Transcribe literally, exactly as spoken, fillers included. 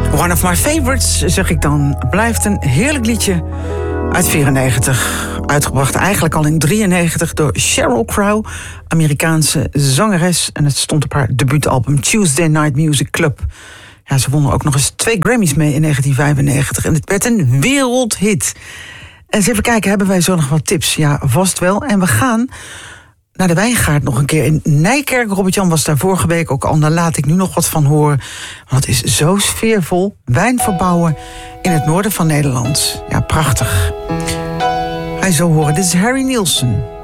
One of my favorites, zeg ik dan. Blijft een heerlijk liedje uit vierennegentig. Uitgebracht eigenlijk al in drieënnegentig door Sheryl Crow, Amerikaanse zangeres. En het stond op haar debuutalbum Tuesday Night Music Club. Ja, ze wonnen ook nog eens twee Grammys mee in negentien vijfennegentig. En het werd een wereldhit. En eens even kijken, hebben wij zo nog wat tips? Ja, vast wel. En we gaan naar de Wijngaard nog een keer in Nijkerk. Robert-Jan was daar vorige week ook al. Daar laat ik nu nog wat van horen. Want het is zo sfeervol. Wijn verbouwen in het noorden van Nederland. Ja, prachtig. Ga je zo horen. Dit is Harry Nielsen.